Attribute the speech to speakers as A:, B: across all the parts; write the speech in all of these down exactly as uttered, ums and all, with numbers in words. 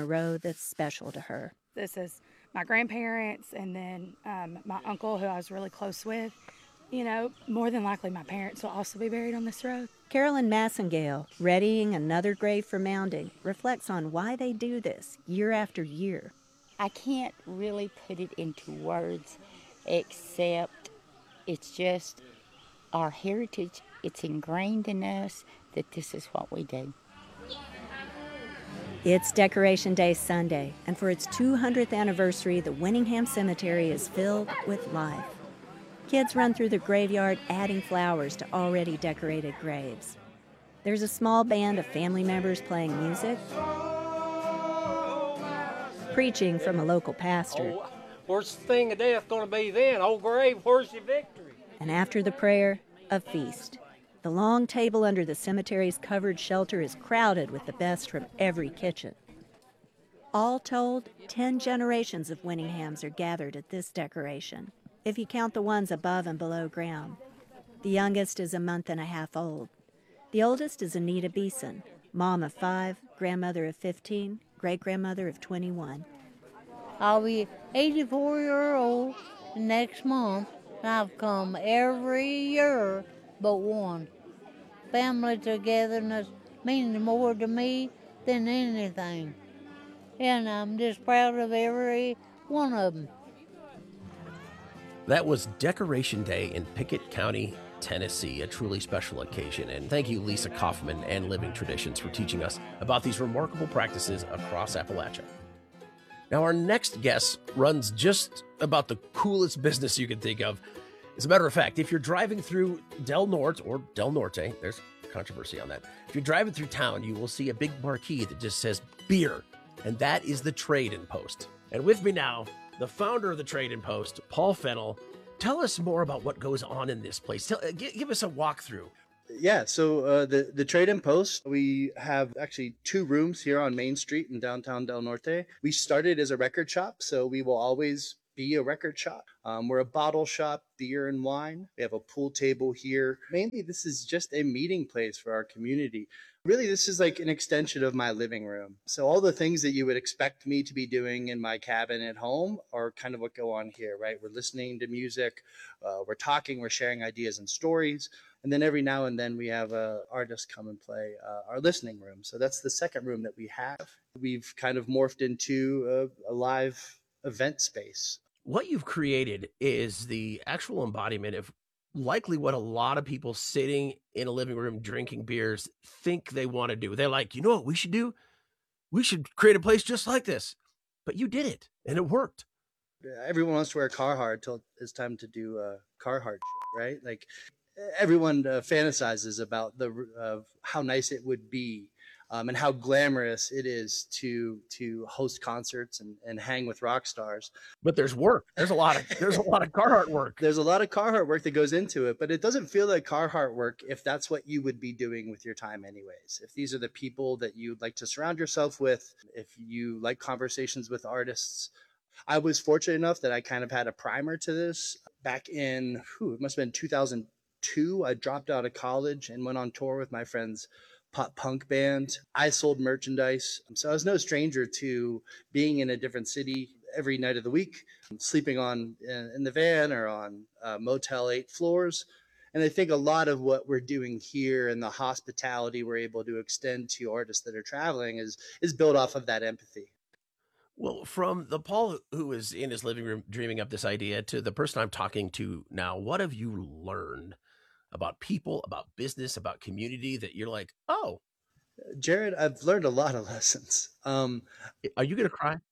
A: a row that's special to her.
B: This is my grandparents and then um, my uncle, who I was really close with. You know, more than likely my parents will also be buried on this road.
A: Carolyn Massengale, readying another grave for mounding, reflects on why they do this year after year.
C: I can't really put it into words, except it's just our heritage. It's ingrained in us that this is what we do.
A: It's Decoration Day Sunday, and for its two hundredth anniversary, the Winningham Cemetery is filled with life. Kids run through the graveyard adding flowers to already decorated graves. There's a small band of family members playing music, preaching from a local pastor.
D: Oh, where's the thing of death going to be then? Old grave, where's your victory?
A: And after the prayer, a feast. The long table under the cemetery's covered shelter is crowded with the best from every kitchen. All told, ten generations of Winninghams are gathered at this decoration, if you count the ones above and below ground. The youngest is a month and a half old. The oldest is Anita Beeson, mom of five, grandmother of fifteen, great-grandmother of twenty-one.
E: I'll be eighty-four years old next month, and I've come every year but one. Family togetherness means more to me than anything, and I'm just proud of every one of them.
F: That was Decoration Day in Pickett County, Tennessee, a truly special occasion. And thank you, Lisa Kaufman and Living Traditions, for teaching us about these remarkable practices across Appalachia. Now, our next guest runs just about the coolest business you can think of. As a matter of fact, if you're driving through Del Norte or Del Norte, there's controversy on that. If you're driving through town, you will see a big marquee that just says beer, and that is the Trade-in Post. And with me now, the founder of the Trade-in Post, Paul Fennell. Tell us more about what goes on in this place. Tell, uh, give, give us a walkthrough.
G: Yeah, so uh, the, the Trade-in Post, we have actually two rooms here on Main Street in downtown Del Norte. We started as a record shop, so we will always be a record shop. Um, we're a bottle shop, beer and wine. We have a pool table here. Mainly, this is just a meeting place for our community. Really, this is like an extension of my living room. So all the things that you would expect me to be doing in my cabin at home are kind of what go on here, right? We're listening to music, uh, we're talking, we're sharing ideas and stories. And then every now and then we have uh, artists come and play uh, our listening room. So that's the second room that we have. We've kind of morphed into a, a live event space.
F: What you've created is the actual embodiment of likely what a lot of people sitting in a living room drinking beers think they want to do. They're like, you know what we should do? We should create a place just like this. But you did it, and it worked.
G: Everyone wants to wear Carhartt until it's time to do uh, Carhartt shit, right? Like everyone uh, fantasizes about the uh, how nice it would be um, and how glamorous it is to to host concerts and, and hang with rock stars.
F: But there's work. There's a lot of there's a lot of Carhartt work.
G: There's a lot of Carhartt work that goes into it, but it doesn't feel like Carhartt work if that's what you would be doing with your time anyways. If these are the people that you'd like to surround yourself with, if you like conversations with artists. I was fortunate enough that I kind of had a primer to this back in, whew, it must have been two thousand two. I dropped out of college and went on tour with my friend's pop punk band. I sold merchandise. So I was no stranger to being in a different city every night of the week, sleeping on in the van or on uh, Motel eight floors. And I think a lot of what we're doing here and the hospitality we're able to extend to artists that are traveling is is built off of that empathy.
F: Well, from the Paul who was in his living room dreaming up this idea to the person I'm talking to now, what have you learned about people, about business, about community that you're like, oh,
G: Jared, I've learned a lot of lessons. Um,
F: are you going to cry?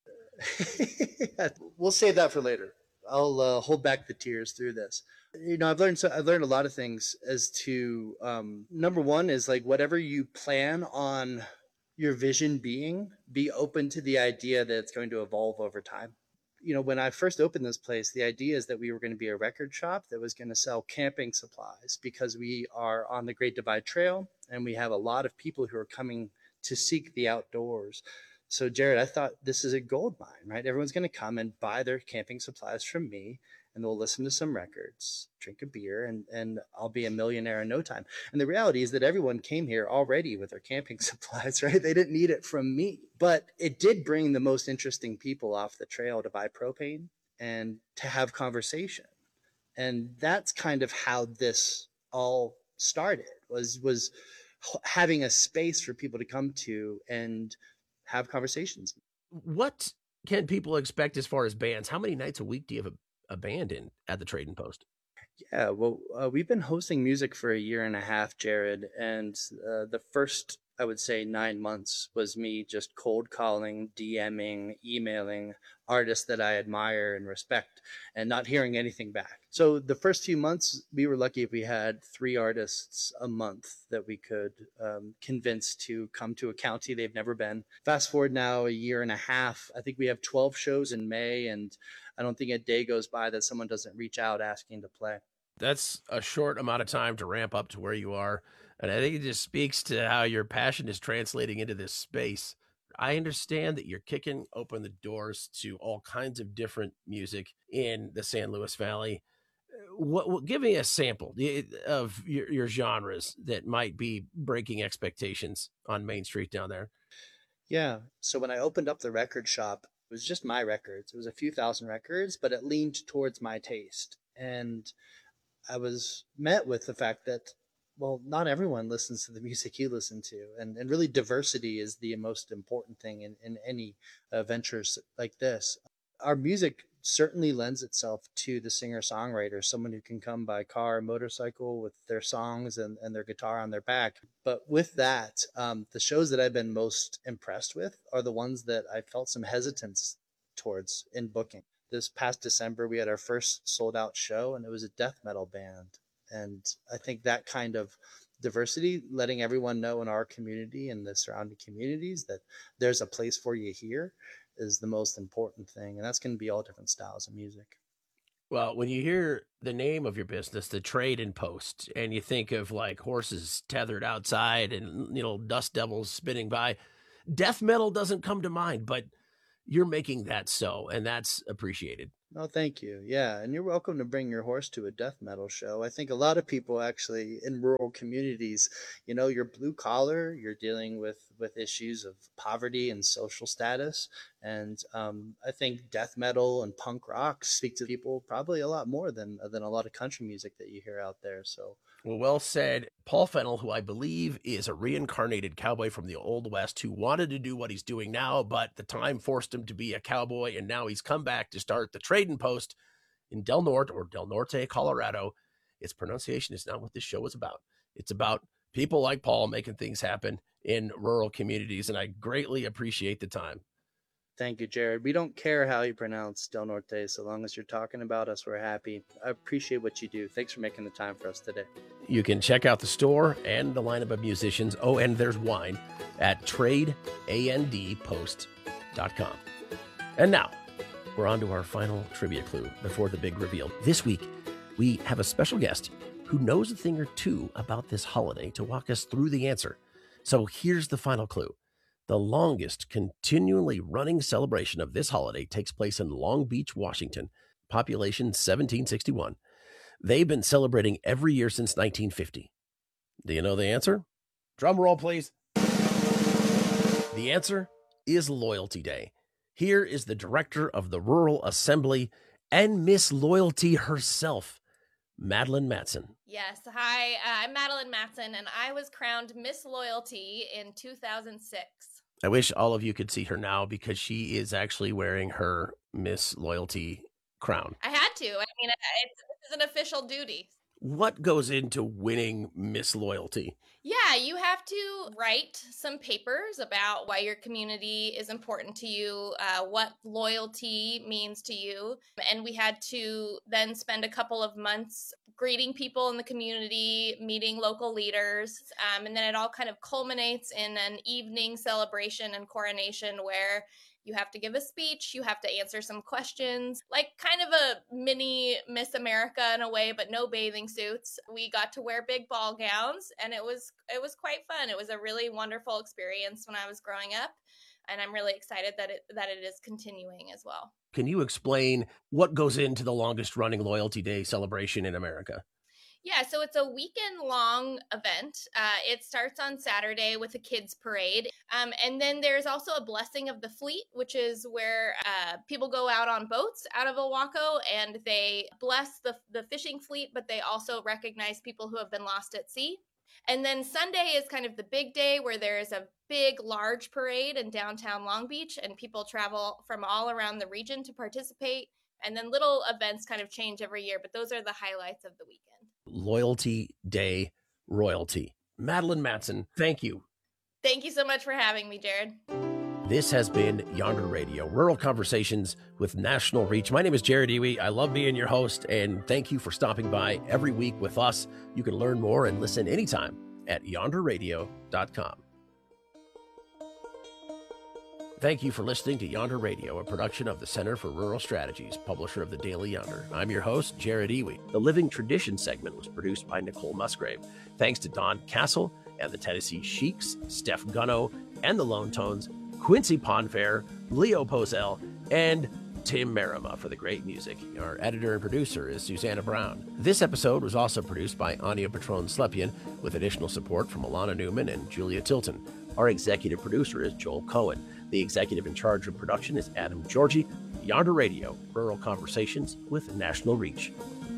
G: We'll save that for later. I'll uh, hold back the tears through this. You know, I've learned so I've learned a lot of things as to um, number one is like whatever you plan on your vision being, be open to the idea that it's going to evolve over time. You know, when I first opened this place, the idea is that we were going to be a record shop that was going to sell camping supplies because we are on the Great Divide Trail and we have a lot of people who are coming to seek the outdoors. So, Jared, I thought this is a gold mine, right? Everyone's going to come and buy their camping supplies from me. and we'll listen to some records, drink a beer, and, and I'll be a millionaire in no time. And the reality is that everyone came here already with their camping supplies, right? They didn't need it from me. But it did bring the most interesting people off the trail to buy propane and to have conversation. And that's kind of how this all started, was was having a space for people to come to and have conversations.
F: What can people expect as far as bands? How many nights a week do you have a, a band in at the Trading Post?
G: Yeah, well, uh, we've been hosting music for a year and a half, Jared. And uh, the first, I would say, nine months was me just cold calling, DMing, emailing artists that I admire and respect and not hearing anything back. So the first few months, we were lucky if we had three artists a month that we could um, convince to come to a county they've never been. Fast forward now a year and a half, I think we have twelve shows in May, and I don't think a day goes by that someone doesn't reach out asking to play.
F: That's a short amount of time to ramp up to where you are. And I think it just speaks to how your passion is translating into this space. I understand that you're kicking open the doors to all kinds of different music in the San Luis Valley. What, what give me a sample of your, your genres that might be breaking expectations on Main Street down there.
G: Yeah. So when I opened up the record shop, it was just my records. It was a few thousand records, but it leaned towards my taste. And I was met with the fact that, well, not everyone listens to the music you listen to. And, and really diversity is the most important thing in, in any uh, ventures like this. Our music certainly lends itself to the singer-songwriter, someone who can come by car or motorcycle with their songs and, and their guitar on their back. But with that, um, the shows that I've been most impressed with are the ones that I felt some hesitance towards in booking. This past December, we had our first sold out show, and it was a death metal band. And I think that kind of diversity, letting everyone know in our community and the surrounding communities that there's a place for you here, is the most important thing. And that's going to be all different styles of music.
F: Well, when you hear the name of your business, the Trading Post, and you think of like horses tethered outside and, you know, dust devils spinning by, death metal doesn't come to mind, but you're making that so, and that's appreciated.
G: Oh, thank you. Yeah. And you're welcome to bring your horse to a death metal show. I think a lot of people actually in rural communities, you know, you're blue collar, you're dealing with, with issues of poverty and social status. And um, I think death metal and punk rock speak to people probably a lot more than, than a lot of country music that you hear out there. So,
F: well, well said. Paul Fennell, who I believe is a reincarnated cowboy from the Old West who wanted to do what he's doing now, but the time forced him to be a cowboy, and now he's come back to start the Trading Post in Del Norte, or Del Norte, Colorado. Its pronunciation is not what this show is about. It's about people like Paul making things happen in rural communities, and I greatly appreciate the time.
G: Thank you, Jared. We don't care how you pronounce Del Norte. So long as you're talking about us, we're happy. I appreciate what you do. Thanks for making the time for us today.
F: You can check out the store and the lineup of musicians. Oh, and there's wine at trade and post dot com. And now we're on to our final trivia clue before the big reveal. This week, we have a special guest who knows a thing or two about this holiday to walk us through the answer. So here's the final clue. The longest continually running celebration of this holiday takes place in Long Beach, Washington, population seventeen sixty-one. They've been celebrating every year since nineteen fifty. Do you know the answer? Drum roll, please. The answer is Loyalty Day. Here is the director of the Rural Assembly and Miss Loyalty herself, Madeline Matson.
H: Yes. Hi, uh, I'm Madeline Matson, and I was crowned Miss Loyalty in two thousand six.
F: I wish all of you could see her now because she is actually wearing her Miss Loyalty crown.
H: I had to. I mean, it's, it's an official duty.
F: What goes into winning Miss Loyalty?
H: Yeah, you have to write some papers about why your community is important to you, uh, what loyalty means to you. And we had to then spend a couple of months greeting people in the community, meeting local leaders. Um, and then it all kind of culminates in an evening celebration and coronation where you have to give a speech, you have to answer some questions, like kind of a mini Miss America in a way, but no bathing suits. We got to wear big ball gowns, and it was it was quite fun. It was a really wonderful experience when I was growing up. and I'm really excited that it that it is continuing as well.
F: Can you explain what goes into the longest running Loyalty Day celebration in America?
H: Yeah, so it's a weekend long event. Uh, it starts on Saturday with a kids parade. Um, and then there's also a blessing of the fleet, which is where uh, people go out on boats out of Ilwaco and they bless the, the fishing fleet, but they also recognize people who have been lost at sea. And then Sunday is kind of the big day where there's a big, large parade in downtown Long Beach, and people travel from all around the region to participate. And then little events kind of change every year, but those are the highlights of the weekend.
F: Loyalty Day royalty. Madeline Matson, thank you.
H: Thank you so much for having me, Jared.
F: This has been Yonder Radio, Rural Conversations with National Reach. My name is Jared Iwi. I love being your host, and thank you for stopping by every week with us. You can learn more and listen anytime at yonder radio dot com. Thank you for listening to Yonder Radio, a production of the Center for Rural Strategies, publisher of the Daily Yonder. I'm your host, Jared Iwi. The Living Tradition segment was produced by Nicole Musgrave. Thanks to Don Castle and the Tennessee Sheiks, Steph Gunno and the Lone Tones, Quincy Ponfair, Leo Posel, and Tim Merima for the great music. Our editor and producer is Susanna Brown. This episode was also produced by Anya Patron-Slepian with additional support from Alana Newman and Julia Tilton. Our executive producer is Joel Cohen. The executive in charge of production is Adam Georgie. Yonder Radio, Rural Conversations with National Reach.